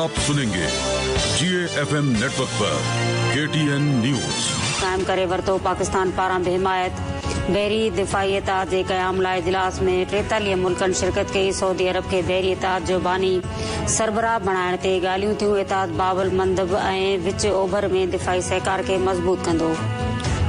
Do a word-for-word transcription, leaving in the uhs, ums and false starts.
आप सुनेंगे जीए FM network पर KTN news. कायम करे वरतो पाकिस्तान पारां बेहिमायत बहरी दिफाई इताद जे क़याम लाइ इजलास में टेतालीह मुल्कनि शिरकत कई। सऊदी अरब खे बहरी इताद जो बानी सरबराह बणाइण ते ॻाल्हियूं थियूं। इताद बाबल मंदब ऐं विच ओभर में दिफाई सहकार खे मज़बूत कंदो।